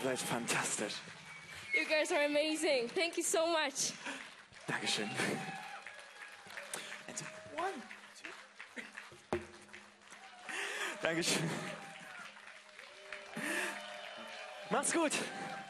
seid fantastisch. You guys are amazing. Thank you so much. Dankeschön. And one, two. Dankeschön. Macht's gut.